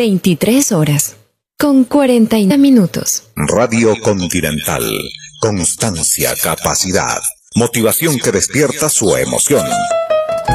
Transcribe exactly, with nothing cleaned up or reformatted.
veintitrés horas, con cuarenta minutos. Radio Continental. Constancia, capacidad, motivación que despierta su emoción.